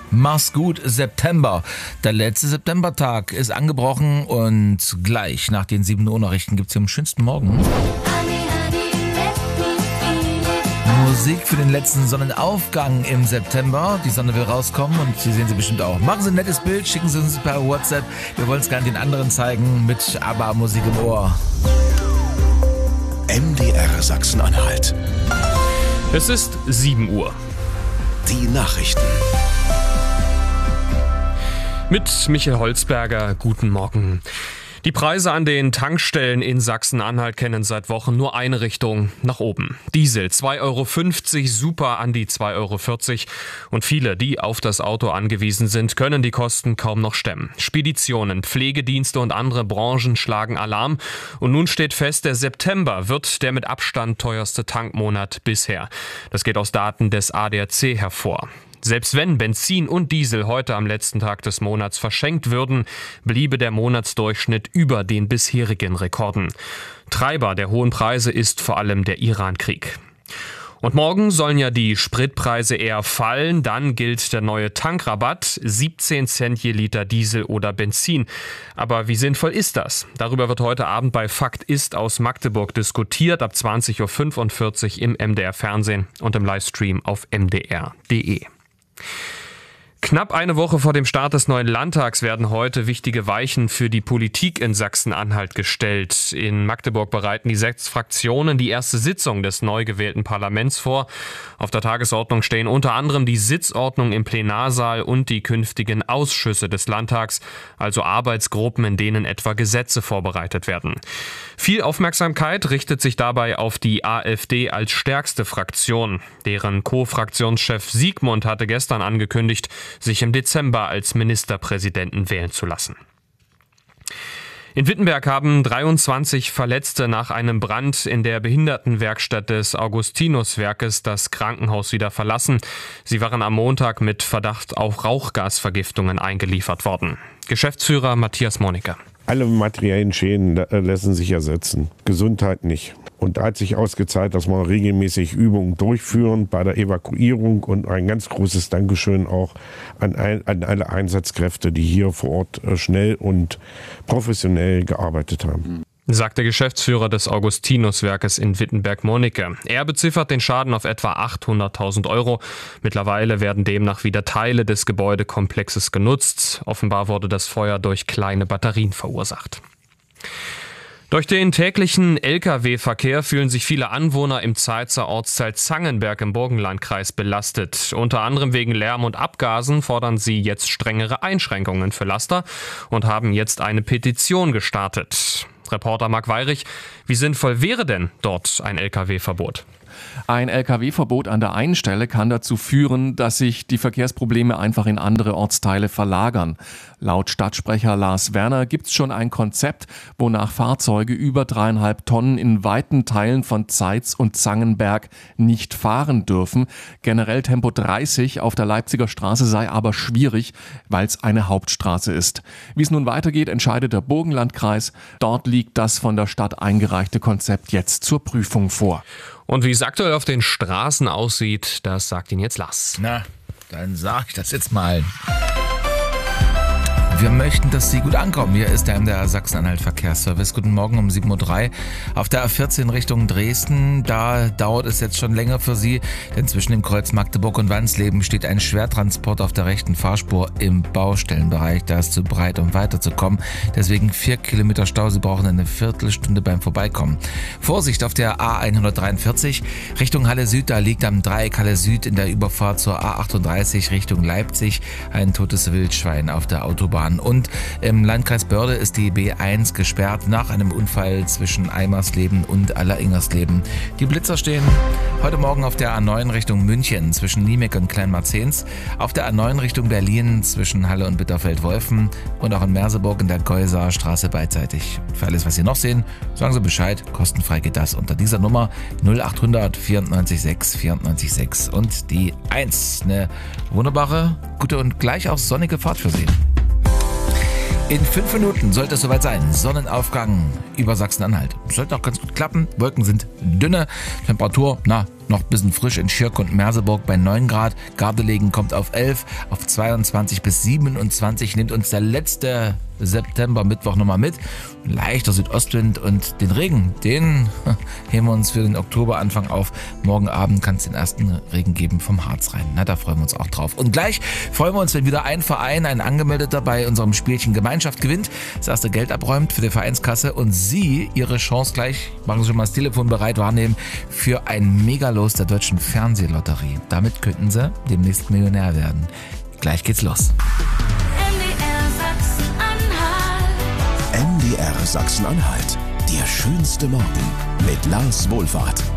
Mach's gut, September. Der letzte Septembertag ist angebrochen und gleich nach den 7 Uhr Nachrichten gibt's hier am schönsten Morgen Musik für den letzten Sonnenaufgang im September. Die Sonne will rauskommen und Sie sehen sie bestimmt auch. Machen Sie ein nettes Bild, schicken Sie uns per WhatsApp. Wir wollen es gerne den anderen zeigen mit ABBA-Musik im Ohr. MDR Sachsen-Anhalt. Es ist 7 Uhr. Die Nachrichten. Mit Michael Holzberger, guten Morgen. Die Preise an den Tankstellen in Sachsen-Anhalt kennen seit Wochen nur eine Richtung, nach oben. Diesel 2,50 €, Super an die 2,40 € und viele, die auf das Auto angewiesen sind, können die Kosten kaum noch stemmen. Speditionen, Pflegedienste und andere Branchen schlagen Alarm und nun steht fest, der September wird der mit Abstand teuerste Tankmonat bisher. Das geht aus Daten des ADAC hervor. Selbst wenn Benzin und Diesel heute am letzten Tag des Monats verschenkt würden, bliebe der Monatsdurchschnitt über den bisherigen Rekorden. Treiber der hohen Preise ist vor allem der Iran-Krieg. Und morgen sollen ja die Spritpreise eher fallen, dann gilt der neue Tankrabatt, 17 Cent je Liter Diesel oder Benzin. Aber wie sinnvoll ist das? Darüber wird heute Abend bei Fakt ist aus Magdeburg diskutiert, ab 20.45 Uhr im MDR Fernsehen und im Livestream auf mdr.de. Knapp eine Woche vor dem Start des neuen Landtags werden heute wichtige Weichen für die Politik in Sachsen-Anhalt gestellt. In Magdeburg bereiten die 6 Fraktionen die erste Sitzung des neu gewählten Parlaments vor. Auf der Tagesordnung stehen unter anderem die Sitzordnung im Plenarsaal und die künftigen Ausschüsse des Landtags, also Arbeitsgruppen, in denen etwa Gesetze vorbereitet werden. Viel Aufmerksamkeit richtet sich dabei auf die AfD als stärkste Fraktion. Deren Co-Fraktionschef Siegmund hatte gestern angekündigt, sich im Dezember als Ministerpräsidenten wählen zu lassen. In Wittenberg haben 23 Verletzte nach einem Brand in der Behindertenwerkstatt des Augustinuswerkes das Krankenhaus wieder verlassen. Sie waren am Montag mit Verdacht auf Rauchgasvergiftungen eingeliefert worden. Geschäftsführer Matthias Monika. Alle materiellen Schäden lassen sich ersetzen, Gesundheit nicht. Und da hat sich ausgezahlt, dass wir regelmäßig Übungen durchführen bei der Evakuierung und ein ganz großes Dankeschön auch an alle Einsatzkräfte, die hier vor Ort schnell und professionell gearbeitet haben. Sagt der Geschäftsführer des Augustinuswerkes in Wittenberg-Monnike. Er beziffert den Schaden auf etwa 800.000 €. Mittlerweile werden demnach wieder Teile des Gebäudekomplexes genutzt. Offenbar wurde das Feuer durch kleine Batterien verursacht. Durch den täglichen Lkw-Verkehr fühlen sich viele Anwohner im Zeitzer Ortsteil Zangenberg im Burgenlandkreis belastet. Unter anderem wegen Lärm und Abgasen fordern sie jetzt strengere Einschränkungen für Laster und haben jetzt eine Petition gestartet. Reporter Marc Weirich, wie sinnvoll wäre denn dort ein Lkw-Verbot? Ein Lkw-Verbot an der einen Stelle kann dazu führen, dass sich die Verkehrsprobleme einfach in andere Ortsteile verlagern. Laut Stadtsprecher Lars Werner gibt es schon ein Konzept, wonach Fahrzeuge über 3,5 Tonnen in weiten Teilen von Zeitz und Zangenberg nicht fahren dürfen. Generell Tempo 30 auf der Leipziger Straße sei aber schwierig, weil es eine Hauptstraße ist. Wie es nun weitergeht, entscheidet der Burgenlandkreis. Dort liegt das von der Stadt eingereichte Konzept jetzt zur Prüfung vor. Und wie es aktuell auf den Straßen aussieht, das sagt Ihnen jetzt Lars. Na, dann sag ich das jetzt mal. Wir möchten, dass Sie gut ankommen. Hier ist der MDR Sachsen-Anhalt Verkehrsservice. Guten Morgen um 7.03 Uhr. Auf der A14 Richtung Dresden, da dauert es jetzt schon länger für Sie, denn zwischen dem Kreuz Magdeburg und Wansleben steht ein Schwertransport auf der rechten Fahrspur im Baustellenbereich. Da ist zu breit, um weiterzukommen. Deswegen 4 Kilometer Stau. Sie brauchen eine Viertelstunde beim Vorbeikommen. Vorsicht auf der A143 Richtung Halle Süd. Da liegt am Dreieck Halle Süd in der Überfahrt zur A38 Richtung Leipzig ein totes Wildschwein auf der Autobahn. Und im Landkreis Börde ist die B1 gesperrt nach einem Unfall zwischen Eimersleben und Alleringersleben. Die Blitzer stehen heute Morgen auf der A9 Richtung München zwischen Niemek und Kleinmarzens, auf der A9 Richtung Berlin zwischen Halle und Bitterfeld-Wolfen und auch in Merseburg in der Geusaer Straße beidseitig. Für alles, was Sie noch sehen, sagen Sie Bescheid. Kostenfrei geht das unter dieser Nummer 0800 94 6 94 6 und die 1. Eine wunderbare, gute und gleich auch sonnige Fahrt für Sie. In 5 Minuten sollte es soweit sein. Sonnenaufgang über Sachsen-Anhalt. Sollte auch ganz gut klappen. Wolken sind dünne. Temperatur, noch ein bisschen frisch in Schirk und Merseburg bei 9 Grad. Gardelegen kommt auf 11. Auf 22 bis 27 nimmt uns der letzte September Mittwoch nochmal mit. Leichter Südostwind und den Regen, den heben wir uns für den Oktoberanfang auf. Morgen Abend kann es den ersten Regen geben vom Harz rein. Da freuen wir uns auch drauf. Und gleich freuen wir uns, wenn wieder ein Verein, ein Angemeldeter bei unserem Spielchen Gemeinschaft gewinnt, das erste Geld abräumt für die Vereinskasse und Sie Ihre Chance gleich, machen Sie schon mal das Telefon bereit, wahrnehmen für ein Megalos der Deutschen Fernsehlotterie. Damit könnten Sie demnächst Millionär werden. Gleich geht's los. MDR Sachsen-Anhalt. Der schönste Morgen mit Lars Wohlfahrt.